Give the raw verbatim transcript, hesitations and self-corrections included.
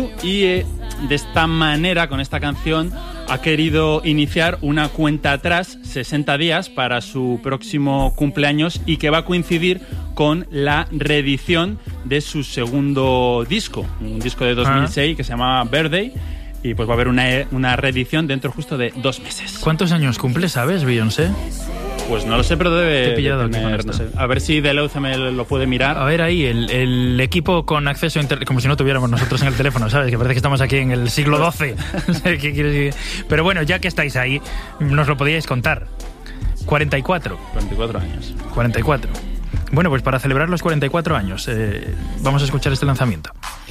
You y eh, de esta manera, con esta canción, ha querido iniciar una cuenta atrás, sesenta días, para su próximo cumpleaños y que va a coincidir con la reedición de su segundo disco, un disco de dos mil seis ah. que se llama Birthday, y pues va a haber una, una reedición dentro justo de dos meses. ¿Cuántos años cumple, sabes, Beyoncé? Pues no lo sé, pero debe de tener, no sé. A ver si Deleuze me lo puede mirar. A ver ahí, el, el equipo con acceso a internet, como si no tuviéramos nosotros en el teléfono, ¿sabes? Que parece que estamos aquí en el siglo doce. ¿Qué quieres decir? Pero bueno, ya que estáis ahí, nos lo podíais contar. cuarenta y cuatro. cuarenta y cuatro años. cuarenta y cuatro. Bueno, pues para celebrar los cuarenta y cuatro años, eh, vamos a escuchar este lanzamiento.